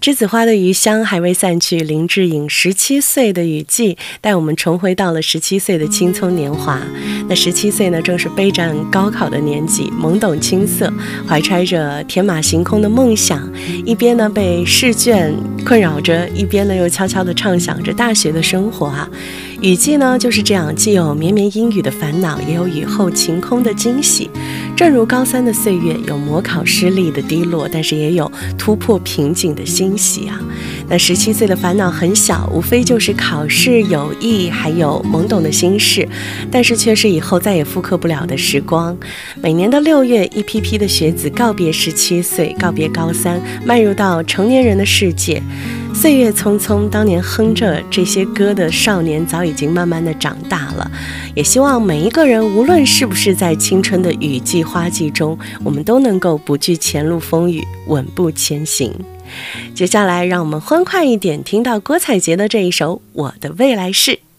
栀子花的余香还未散去，林志颖17岁的雨季带我们重回到了17岁的青葱年华。那17岁呢，正是备战高考的年纪，懵懂青涩，怀揣着天马行空的梦想，一边呢被试卷困扰着，一边呢又悄悄地畅想着大学的生活啊。雨季呢就是这样，既有绵绵阴雨的烦恼，也有雨后晴空的惊喜。正如高三的岁月，有模考失利的低落，但是也有突破瓶颈的欣喜啊。那17岁的烦恼很小，无非就是考试、友谊，还有懵懂的心事，但是却是以后再也复刻不了的时光。每年的6月，一批批的学子告别17岁，告别高三，迈入到成年人的世界。岁月匆匆，当年哼着这些歌的少年早已经慢慢的长大了。也希望每一个人，无论是不是在青春的雨季花季中，我们都能够不惧前路风雨，稳步前行。接下来让我们欢快一点，听到郭采洁的这一首《我的未来式》。